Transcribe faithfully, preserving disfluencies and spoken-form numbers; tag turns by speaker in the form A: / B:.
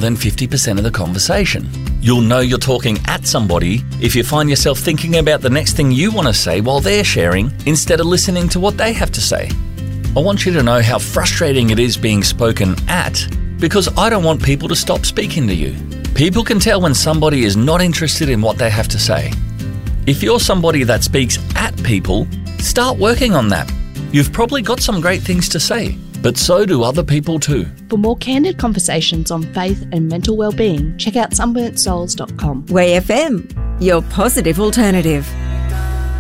A: than fifty percent of the conversation. You'll know you're talking at somebody if you find yourself thinking about the next thing you want to say while they're sharing instead of listening to what they have to say. I want you to know how frustrating it is being spoken at, because I don't want people to stop speaking to you. People can tell when somebody is not interested in what they have to say. If you're somebody that speaks at people, start working on that. You've probably got some great things to say, but so do other people too.
B: For more candid conversations on faith and mental well-being, check out sunburnt souls dot com.
C: Way F M, your positive alternative.